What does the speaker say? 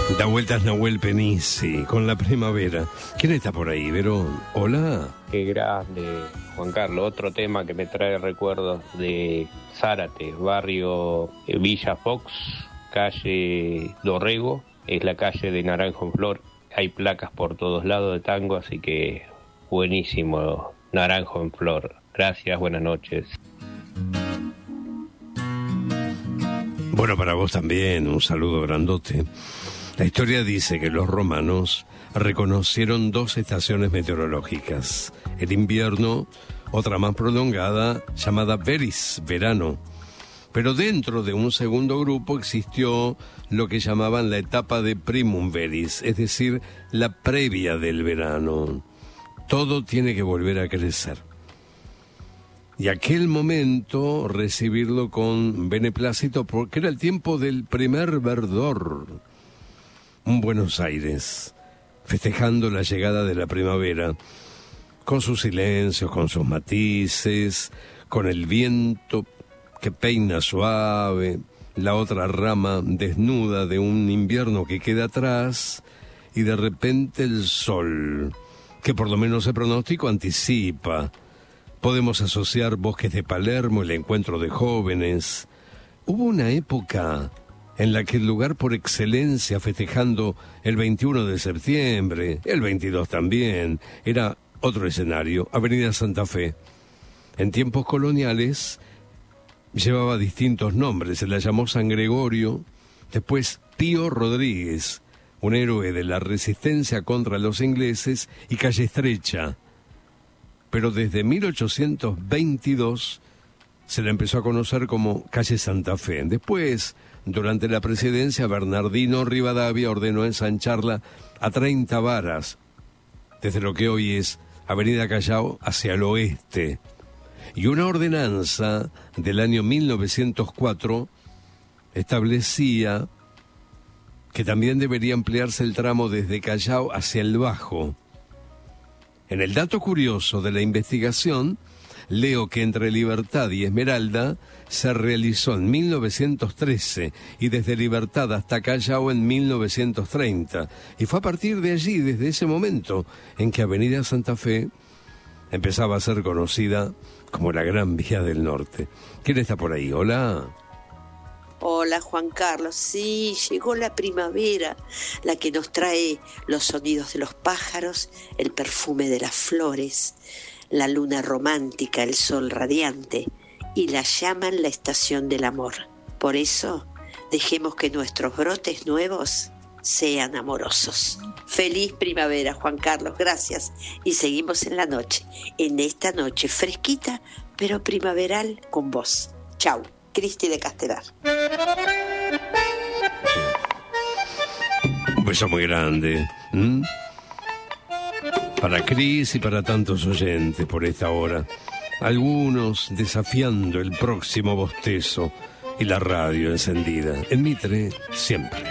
Da vueltas Nahuel Penisi con la primavera. ¿Quién está por ahí, Verón? Hola. Qué grande, Juan Carlos. Otro tema que me trae recuerdos de Zárate, barrio Villa Fox, calle Dorrego, es la calle de Naranjo en Flor. Hay placas por todos lados de tango, así que buenísimo, Naranjo en Flor. Gracias, buenas noches. Bueno, para vos también, un saludo grandote. La historia dice que los romanos reconocieron dos estaciones meteorológicas. El invierno, otra más prolongada, llamada veris, verano. Pero dentro de un segundo grupo existió lo que llamaban la etapa de primum veris, es decir, la previa del verano. Todo tiene que volver a crecer. Y aquel momento recibirlo con beneplácito porque era el tiempo del primer verdor. Un Buenos Aires, festejando la llegada de la primavera, con sus silencios, con sus matices, con el viento que peina suave, la otra rama desnuda de un invierno que queda atrás, y de repente el sol, que por lo menos el pronóstico anticipa. Podemos asociar Bosques de Palermo, el encuentro de jóvenes. Hubo una época en la que el lugar por excelencia festejando el 21 de septiembre, el 22 también, era otro escenario, Avenida Santa Fe. En tiempos coloniales llevaba distintos nombres, se la llamó San Gregorio, después Pío Rodríguez, un héroe de la resistencia contra los ingleses, y Calle Estrecha. Pero desde 1822 se la empezó a conocer como Calle Santa Fe. Después, durante la presidencia, Bernardino Rivadavia ordenó ensancharla a 30 varas, desde lo que hoy es Avenida Callao hacia el oeste. Y una ordenanza del año 1904 establecía que también debería ampliarse el tramo desde Callao hacia el Bajo. En el dato curioso de la investigación, leo que entre Libertad y Esmeralda se realizó en 1913 y desde Libertad hasta Callao en 1930. Y fue a partir de allí, desde ese momento, en que Avenida Santa Fe empezaba a ser conocida como la Gran Vía del Norte. ¿Quién está por ahí? Hola. Hola, Juan Carlos. Sí, llegó la primavera, la que nos trae los sonidos de los pájaros, el perfume de las flores, la luna romántica, el sol radiante, y la llaman la estación del amor. Por eso, dejemos que nuestros brotes nuevos sean amorosos. Feliz primavera, Juan Carlos, gracias. Y seguimos en la noche, en esta noche fresquita, pero primaveral con vos. Chau. Cristi de Castelar. Un beso muy grande. Para Cris y para tantos oyentes por esta hora. Algunos desafiando el próximo bostezo y la radio encendida. En Mitre, siempre.